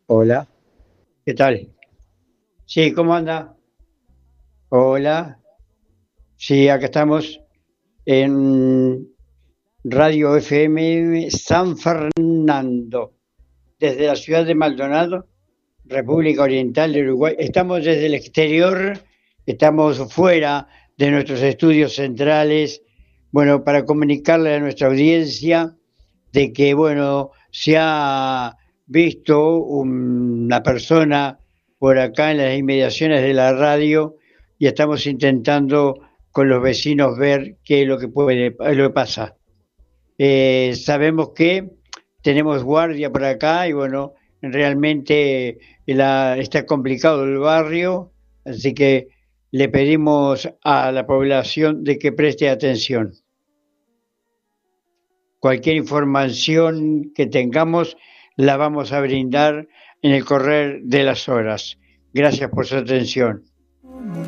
Hola, ¿qué tal? Sí, ¿cómo anda? Hola, sí, acá estamos en Radio FM San Fernando, desde la ciudad de Maldonado, República Oriental de Uruguay. Estamos desde el exterior, estamos fuera de nuestros estudios centrales, bueno, para comunicarle a nuestra audiencia de que, bueno, se ha visto una persona por acá en las inmediaciones de la radio y estamos intentando con los vecinos ver qué es lo que lo que pasa. Sabemos que tenemos guardia por acá y bueno, realmente está complicado el barrio, así que le pedimos a la población de que preste atención. Cualquier información que tengamos la vamos a brindar en el correr de las horas. Gracias por su atención.